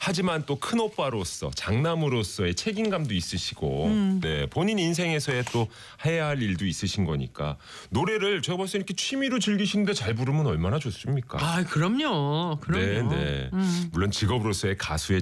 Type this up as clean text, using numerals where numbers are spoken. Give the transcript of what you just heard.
하지만 또 큰 오빠로서 장남으로서의 책임감도 있으시고 네, 본인 인생에서의 또 해야 할 일도 있으신 거니까 노래를 제가 봤을 때 이렇게 취미로 즐기시는데 잘 부르면 얼마나 좋습니까? 아, 그럼요. 네, 네. 물론 직업으로서의 가수의